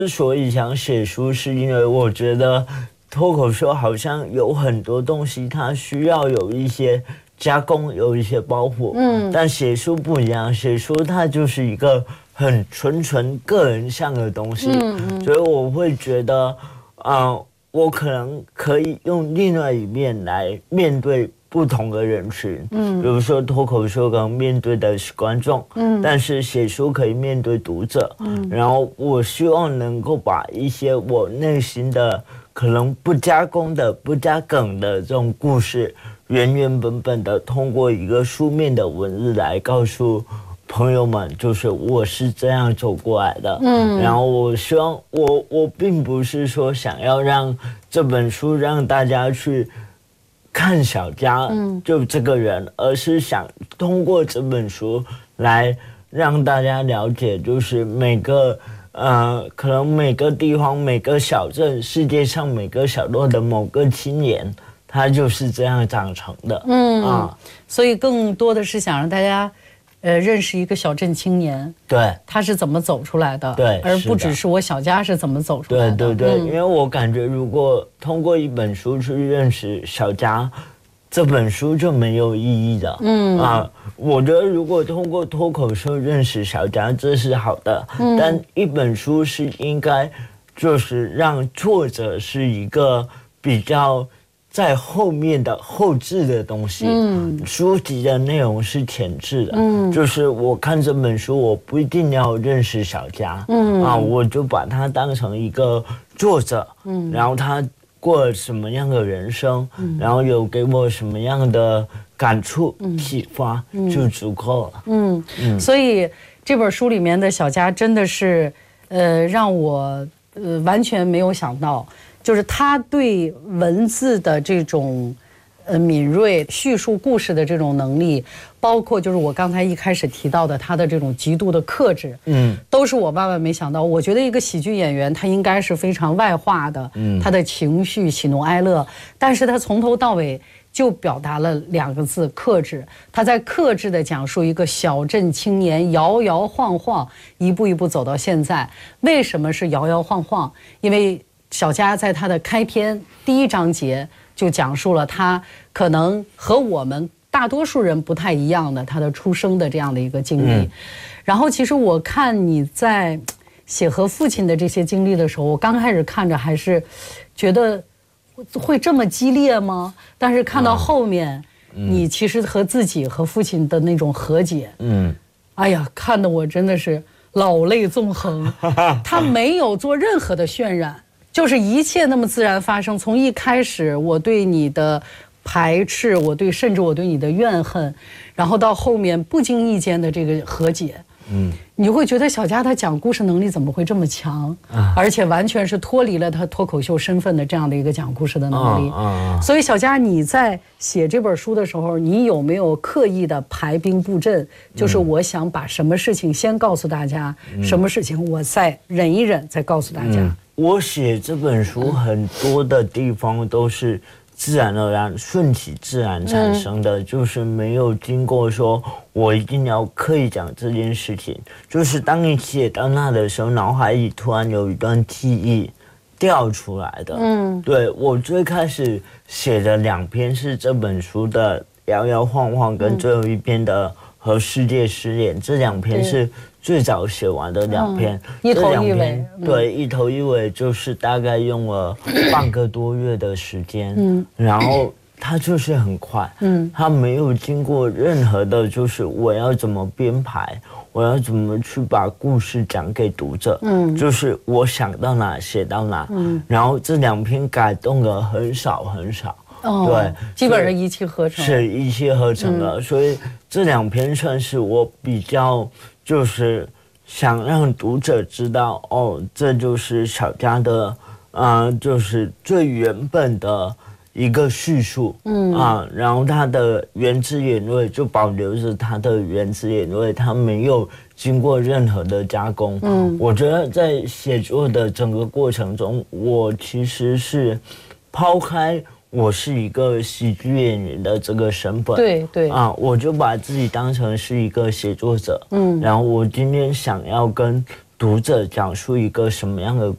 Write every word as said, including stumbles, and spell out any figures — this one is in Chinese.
之所以想写书，是因为我觉得脱口秀好像有很多东西，它需要有一些加工，有一些包袱。嗯，但写书不一样，写书它就是一个很纯纯个人向的东西。嗯嗯，所以我会觉得，啊、呃，我可能可以用另外一面来面对不同的人群，嗯，比如说脱口秀可能面对的是观众，嗯，但是写书可以面对读者，嗯，然后我希望能够把一些我内心的可能不加工的、不加梗的这种故事，原原本本的通过一个书面的文字来告诉朋友们，就是我是这样走过来的，嗯，然后我希望我我并不是说想要让这本书让大家去看小佳就这个人，嗯，而是想通过这本书来让大家了解，就是每个呃，可能每个地方、每个小镇、世界上每个角落的某个青年，他就是这样长成的。嗯啊， 所以更多的是想让大家，呃，认识一个小镇青年， 对， 他是怎么走出来的， 对， 而不只是我小佳是怎么走出来的。 对对对，嗯，因为我感觉如果通过一本书去认识小佳，这本书就没有意义的。嗯啊，我觉得如果通过脱口秀认识小佳，这是好的。嗯，但一本书是应该就是让作者是一个比较在后面的后置的东西。嗯，书籍的内容是前置的。嗯，就是我看这本书，我不一定要认识小佳。嗯啊，我就把它当成一个作者。嗯，然后他过了什么样的人生，嗯，然后有给我什么样的感触、嗯，启发，嗯，就足够了。嗯嗯，所以这本书里面的小佳真的是，呃，让我呃完全没有想到，就是他对文字的这种呃敏锐、叙述故事的这种能力，包括就是我刚才一开始提到的他的这种极度的克制，嗯，都是我万万没想到。我觉得一个喜剧演员他应该是非常外化的，嗯，他的情绪喜怒哀乐，但是他从头到尾就表达了两个字：克制。他在克制地讲述一个小镇青年摇摇晃晃，一步一步走到现在。为什么是摇摇晃晃？因为小佳在他的开篇第一章节就讲述了他可能和我们大多数人不太一样的他的出生的这样的一个经历。嗯，然后其实我看你在写和父亲的这些经历的时候，我刚开始看着还是觉得会这么激烈吗？但是看到后面，嗯，你其实和自己和父亲的那种和解，嗯，哎呀，看得我真的是老泪纵横。他没有做任何的渲染，就是一切那么自然发生。从一开始我对你的排斥，我对甚至我对你的怨恨，然后到后面不经意间的这个和解，嗯，你会觉得小佳他讲故事能力怎么会这么强，啊，而且完全是脱离了他脱口秀身份的这样的一个讲故事的能力。啊啊，所以小佳你在写这本书的时候，你有没有刻意的排兵布阵，就是我想把什么事情先告诉大家，嗯，什么事情我再忍一忍再告诉大家。嗯， 我写这本书很多的地方都是自然而然、顺其自然产生的，嗯，就是没有经过说我一定要刻意讲这件事情。就是当你写到那的时候，脑海里突然有一段记忆掉出来的。嗯，对，我最开始写的两篇是这本书的摇摇晃晃，跟最后一篇的和世界失联，这两篇是最早写完的两篇，嗯， 一头一尾。 对，一头一尾就是大概用了半个多月的时间，嗯，然后它就是很快，嗯，它没有经过任何的，就是我要怎么编排，我要怎么去把故事讲给读者，嗯，就是我想到哪写到哪，嗯，然后这两篇改动了很少很少。哦，对， 基本上一气呵成， 是一气呵成的，嗯，所以这两篇算是我比较就是想让读者知道，哦，这就是小佳的，啊、呃，就是最原本的一个叙述，嗯啊，然后它的原汁原味就保留着它的原汁原味，它没有经过任何的加工。嗯，我觉得在写作的整个过程中，我其实是抛开我是一个喜剧演员的这个身份， 对对啊，我就把自己当成是一个写作者，嗯，然后我今天想要跟读者讲述一个什么样的